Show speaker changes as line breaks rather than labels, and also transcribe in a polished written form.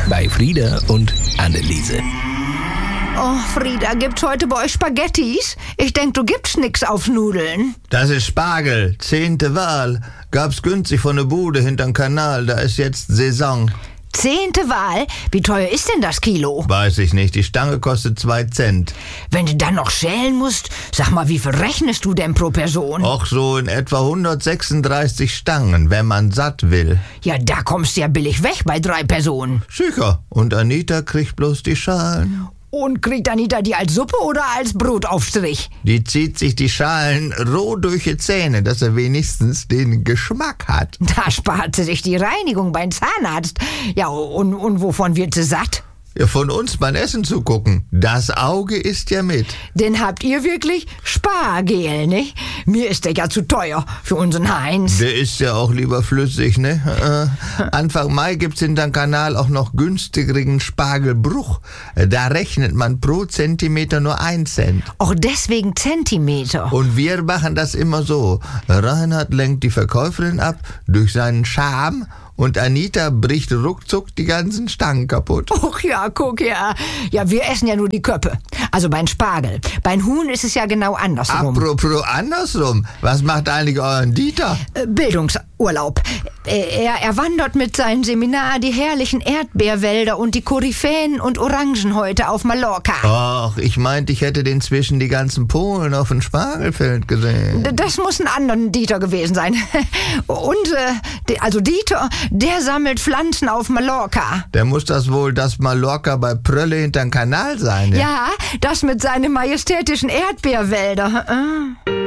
bei Frieda und Anneliese.
Oh, Frieda, gibt's heute bei euch Spaghettis? Ich denk, du gibst nix auf Nudeln.
Das ist Spargel, 10. Wahl. Gab's günstig von der Bude hinterm Kanal, da ist jetzt Saison.
10. Wahl? Wie teuer ist denn das Kilo?
Weiß ich nicht, die Stange kostet 2 Cent.
Wenn du dann noch schälen musst, sag mal, wie viel rechnest du denn pro Person?
Och, so in etwa 136 Stangen, wenn man satt will.
Ja, da kommst du ja billig weg bei 3 Personen.
Sicher, und Anita kriegt bloß die Schalen.
Und kriegt Anita die als Suppe oder als Brotaufstrich?
Die zieht sich die Schalen roh durch die Zähne, dass er wenigstens den Geschmack hat.
Da spart sie sich die Reinigung beim Zahnarzt. Ja, und wovon wird sie satt?
Ja, von uns beim Essen zu gucken. Das Auge isst ja mit.
Denn habt ihr wirklich Spargel, ne? Mir ist der ja zu teuer für unseren Heinz.
Der ist ja auch lieber flüssig, ne? Anfang Mai gibt's hinterm Kanal auch noch günstigeren Spargelbruch. Da rechnet man pro Zentimeter nur 1 Cent.
Auch deswegen Zentimeter.
Und wir machen das immer so. Reinhard lenkt die Verkäuferin ab durch seinen Charme und Anita bricht ruckzuck die ganzen Stangen kaputt.
Och ja, guck ja. Ja, wir essen ja nur die Köppe. Also beim Spargel. Beim Huhn ist es ja genau andersrum.
Apropos andersrum. Was macht eigentlich euren Dieter?
Bildungsurlaub. Er wandert mit seinem Seminar die herrlichen Erdbeerwälder und die Koryphäen und Orangenhäute auf Mallorca.
Ach, ich meinte, ich hätte den zwischen die ganzen Polen auf dem Spargelfeld gesehen.
Das muss ein anderer Dieter gewesen sein. Und, also Dieter, der sammelt Pflanzen auf Mallorca.
Der muss das wohl das Mallorca bei Prölle hinterm Kanal sein.
Ja, das mit seinen majestätischen Erdbeerwälder.